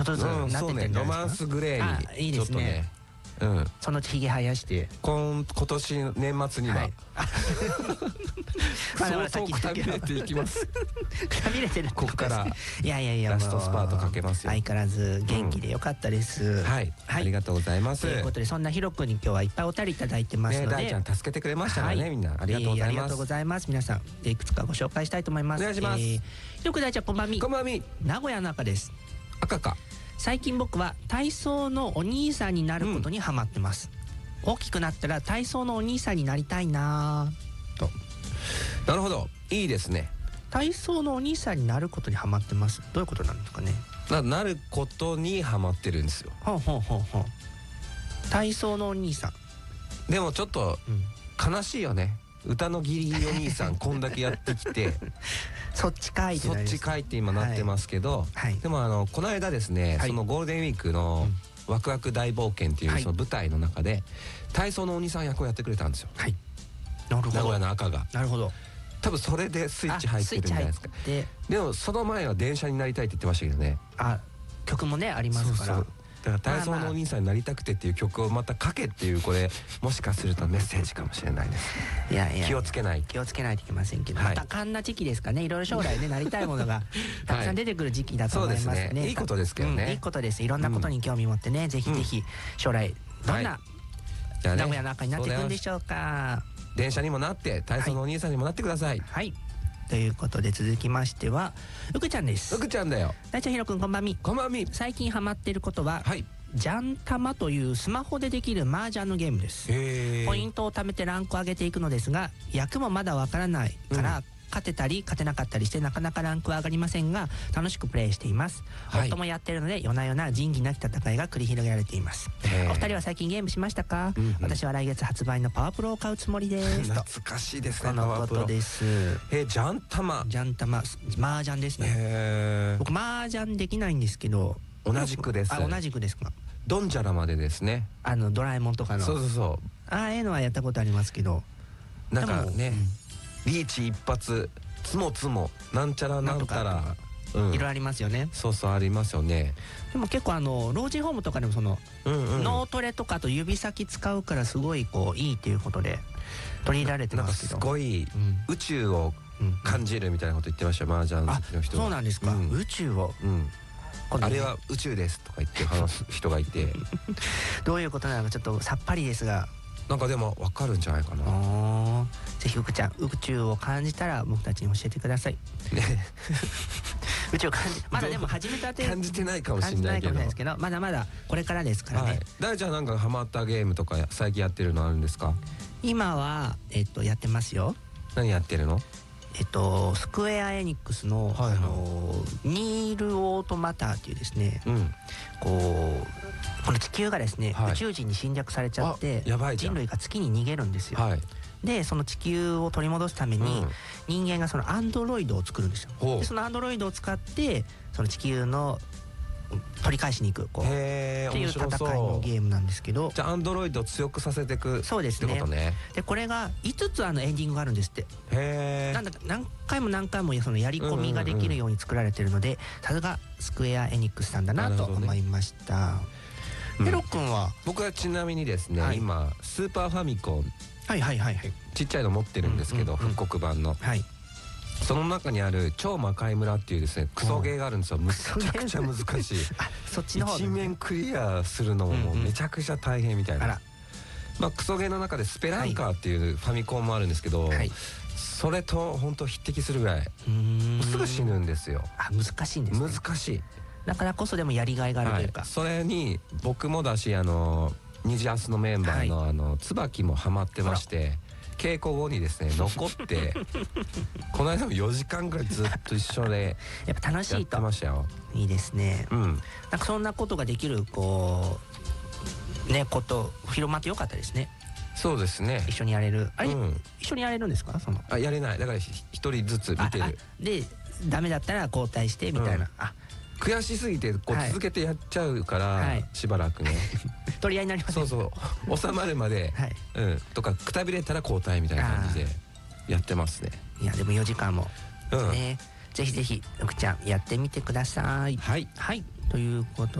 とずつなってってんじゃないですか。 ロマンスグレーにいいですね。そのうちひげ生やして今年年末には相当くたびれていきます。 くたびれてるってここからいやいやいや、 ラストスパートかけますよ。 相変わらず元気でよかったです。 はい、ありがとうございます。 ということで、そんなヒロ君に今日はいっぱいお便りいただいてますので、 大ちゃん助けてくれましたからね、みんなありがとうございます。 ありがとうございます。皆さんでいくつかご紹介したいと思います。 お願いします。 ヒロ君、大ちゃん、こんばんみ。 こんばんみ。 名古屋の赤です。 赤か。 最近僕は体操のお兄さんになることにハマってます。大きくなったら体操のお兄さんになりたいなと。 なるほど、いいですね。 体操のお兄さんになることにハマってます。どういうことなんですかね。 なることにハマってるんですよ。 体操のお兄さん。 でもちょっと悲しいよね。歌のギリお兄さんこんだけやってきてそっちかいってそっちかいって今なってますけど、でもこの間ですね、そのゴールデンウィークのワクワク大冒険っていうその舞台の中で体操のお兄さん役をやってくれたんですよ。名古屋の赤が。 なるほど。 多分それでスイッチ入ってるんじゃないですか。でもその前は電車になりたいって言ってましたけどね。 曲もねありますから。 だから体操のお兄さんになりたくてっていう曲をまた書けっていう、これもしかするとメッセージかもしれないです。 いやいや、 気をつけないといけませんけど、またこんな時期ですかね。いろいろ将来ねなりたいものがたくさん出てくる時期だと思いますね。 いいことですけどね。 いいことです。いろんなことに興味持ってね、ぜひぜひ将来どんな名古屋の赤になっていくんでしょうか。 電車にもなって体操のお兄さんにもなってください。 はい、ということで続きましてはうくちゃんです。 うくちゃんだよ。 大ちゃん、ひろくん、こんばんみ。 こんばんみ。 最近ハマっていることはジャンタマというスマホでできる麻雀のゲームです。ポイントを貯めてランクを上げていくのですが、役もまだわからないから、勝てたり勝てなかったりしてなかなかランクは上がりませんが、楽しくプレイしています。夫もやってるので夜な夜な仁義なき戦いが繰り広げられています。お二人は最近ゲームしましたか？私は来月発売のパワープロを買うつもりです。 懐かしいですね。 このことです。 ジャンタマ麻雀ですね。僕麻雀できないんですけど。 同じくです。 同じくですか。 ドンジャラまでですね。 ドラえもんとかの。 そうああいうのはやったことありますけど、 なんかね、リーチ一発つもつもなんちゃらなんたらいろいろありますよね。 ありますよね。 でも結構老人ホームとかでもその脳トレとかと指先使うからすごいこういいっていうことで取り入れられてますけど、 なんかすごい宇宙を感じるみたいなこと言ってました、麻雀好きの人は。 そうなんですか。宇宙を、 あれは宇宙ですとか言って話す人がいてどういうことなのかちょっとさっぱりですが、 なんかでも分かるんじゃないかな。 ぜひうくちゃん、宇宙を感じたら僕たちに教えてください。宇宙を感じ、まだでも始めたて感じてないかもしれないけど、 まだまだこれからですからね。 大ちゃん、なんかハマったゲームとか最近やってるのあるんですか？ 今はやってますよ。 何やってるの？ スクエアエニックスのニールオートマターっていうですね、この地球がですね宇宙人に侵略されちゃって人類が月に逃げるんですよ。でその地球を取り戻すために人間がそのアンドロイドを作るんですよ。でそのアンドロイドを使ってその地球の取り返しに行くっていう戦いのゲームなんですけど、 じゃあアンドロイドを強くさせていくってことね。そうですね。 でこれが5つエンディングがあるんですって。なんだか何回もそのやり込みができるように作られてるので、さすがスクエアエニックスさんだなと思いました。ヘロ君は？ 僕はちなみにですね、今スーパーファミコンちっちゃいの持ってるんですけど、復刻版の。その中にある超魔界村っていうですねクソゲーがあるんですよ。むちゃくちゃ難しい。 そっちの方。 一面クリアするのもめちゃくちゃ大変みたいな。クソゲーの中でスペランカーっていうファミコンもあるんですけど、それと本当匹敵するぐらいすぐ死ぬんですよ。 難しいんですね。 難しい。 だからこそでもやりがいがあるというか。 それに僕もだしニジアスのメンバーの椿もハマってまして、稽古後にですね残ってこの間も4時間ぐらいずっと一緒でやっぱ楽しいとやってましたよ。 いいですね。なんかそんなことができること広まってよかったですね。 そうですね。 一緒にやれる。一緒にやれるんですか？ やれない。だから一人ずつ見てる。でダメだったら交代してみたいな。 悔しすぎて続けてやっちゃうからしばらくね取り合いになりますね。 そう収まるまでとかくたびれたら交代みたいな感じでやってますね。 いやでも4時間もね、ぜひぜひうくちゃんやってみてください。はいということ